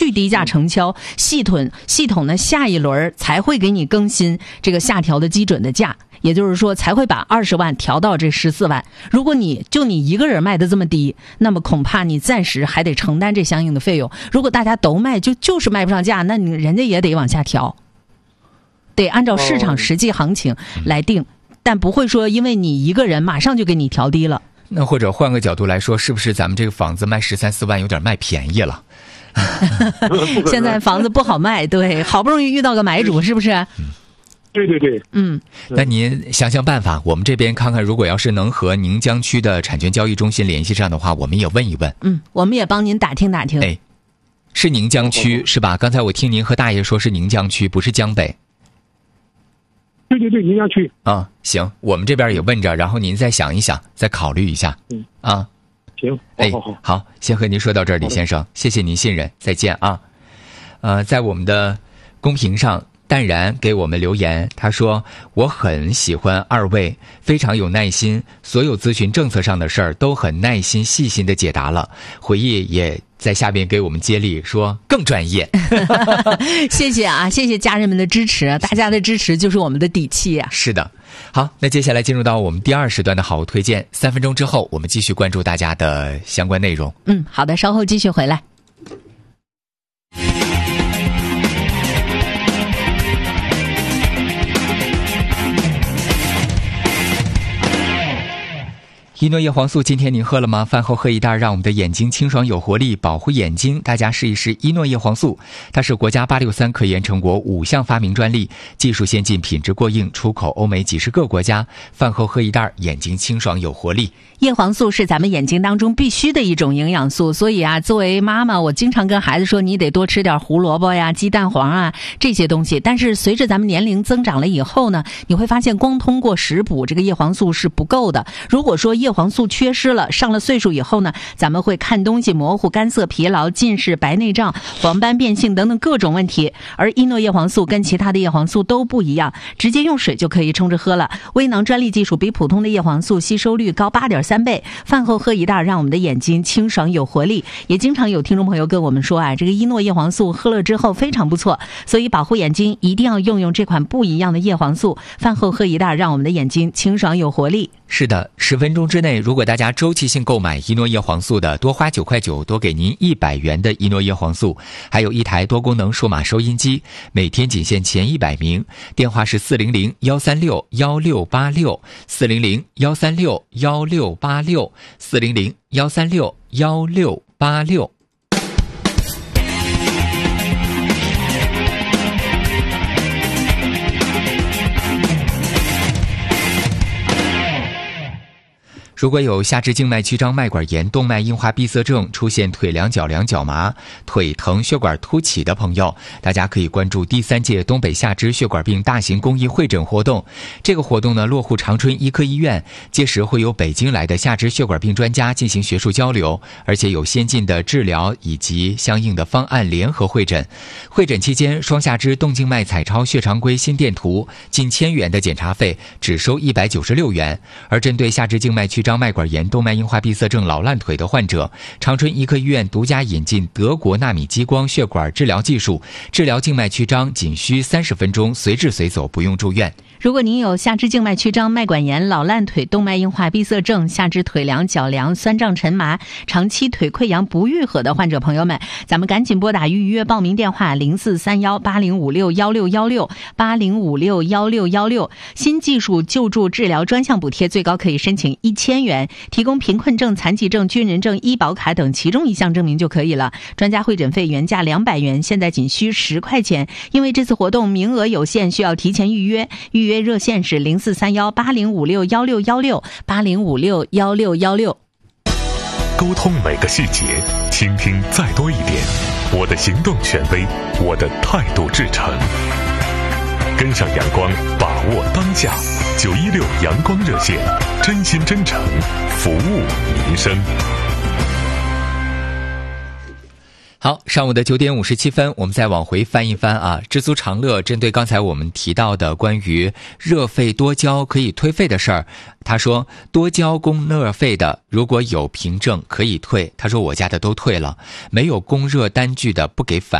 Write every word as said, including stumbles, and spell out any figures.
续低价承销，系统系统呢下一轮才会给你更新这个下调的基准的价，也就是说才会把二十万调到这十四万。如果你就你一个人卖的这么低，那么恐怕你暂时还得承担这相应的费用。如果大家都卖就就是卖不上价，那你人家也得往下调，得按照市场实际行情来定，但不会说因为你一个人马上就给你调低了。 那或者换个角度来说，是不是咱们这个房子卖十三四万有点卖便宜了？ 现在房子不好卖，对，好不容易遇到个买主，是不是？ 嗯，对对对， 嗯。 那您想想办法，我们这边看看，如果要是能和宁江区的产权交易中心联系上的话，我们也问一问。 嗯，我们也帮您打听打听。 哎，是宁江区是吧？刚才我听您和大爷说是宁江区，不是江北。 对对对，宁江区。 啊，行，我们这边也问着，然后您再想一想，再考虑一下。 嗯， 啊， 行， 哎， 好好好， 好，先和您说到这儿，李先生，谢谢您信任，再见啊。呃，在我们的公屏上，淡然给我们留言，他说我很喜欢二位，非常有耐心，所有咨询政策上的事儿都很耐心细心的解答了，回忆也在下边给我们接力，说更专业。 谢谢啊，谢谢家人们的支持，大家的支持就是我们的底气啊。 是的，好，那接下来进入到我们第二时段的好物推荐，三分钟之后我们继续关注大家的相关内容。 嗯，好的，稍后继续回来。 伊诺叶黄素今天您喝了吗？饭后喝一袋，让我们的眼睛清爽有活力，保护眼睛。大家试一试伊诺叶黄素，它是国家八六三科研成果五项发明专利，技术先进，品质过硬，出口欧美几十个国家。饭后喝一袋，眼睛清爽有活力。 叶黄素是咱们眼睛当中必须的一种营养素，所以啊，作为妈妈，我经常跟孩子说，你得多吃点胡萝卜呀、鸡蛋黄啊这些东西。但是随着咱们年龄增长了以后呢，你会发现光通过食补这个叶黄素是不够的。如果说叶黄素缺失了，上了岁数以后呢，咱们会看东西模糊、干涩、疲劳、近视、白内障、黄斑变性等等各种问题。而伊诺叶黄素跟其他的叶黄素都不一样，直接用水就可以冲着喝了。微囊专利技术比普通的叶黄素吸收率高 八点三倍，饭后喝一袋，让我们的眼睛清爽有活力。也经常有听众朋友跟我们说啊，这个伊诺叶黄素喝了之后非常不错，所以保护眼睛一定要用用这款不一样的叶黄素。饭后喝一袋，让我们的眼睛清爽有活力。 是的，十分钟之内，如果大家周期性购买伊诺叶黄素的，多花九块九，多给您一百元的伊诺叶黄素，还有一台多功能数码收音机，每天仅限前一百名。电话是四零零幺三六幺六八六，四零零幺三六幺六八六，四零零幺三六幺六八六。如果有下肢静脉曲张、脉管炎、动脉硬化闭塞症，出现腿凉、脚凉、脚麻、腿疼、血管凸起的朋友，大家可以关注第三届东北下肢血管病大型公益会诊活动。这个活动呢，落户长春医科医院，届时会有北京来的下肢血管病专家进行学术交流，而且有先进的治疗以及相应的方案联合会诊。会诊期间，双下肢动静脉彩超、血常规、心电图近千元的检查费只收一百九十六元。而针对下肢静脉曲张、脉管炎、动脉硬化闭塞症、老烂腿的患者，长春医科医院独家引进德国纳米激光血管治疗技术，治疗静脉曲张仅需三十分钟，随治随走，不用住院。 如果您有下肢静脉曲张、脉管炎、老烂腿、动脉硬化闭塞症、下肢腿凉、脚凉、酸胀沉麻、长期腿溃疡不愈合的患者朋友们，咱们赶紧拨打预约报名电话零四三幺八零五六幺六幺六八零五六幺六幺六。新技术救助治疗专项补贴最高可以申请一千元，提供贫困证、残疾证、军人证、医保卡等其中一项证明就可以了。专家会诊费原价两百元，现在仅需十块钱。因为这次活动名额有限，需要提前预约。预约热线是零四三幺八零五六幺六幺六八零五六幺六幺六。 沟通每个细节，倾听再多一点。我的行动权威，我的态度至诚。跟上阳光，把握当下。九一六阳光热线，真心真诚，服务民生。 好，上午的九点五十七分，我们再往回翻一翻啊。知足常乐针对刚才我们提到的关于热肺多胶可以退费的事儿，他说多胶供热肺的如果有凭证可以退，他说我家的都退了，没有供热单据的不给返。